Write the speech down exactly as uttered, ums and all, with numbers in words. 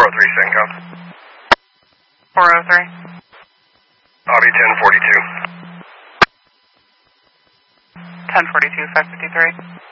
four oh three Syncom. four oh three. Audi ten forty-two. ten forty-two, five fifty-three.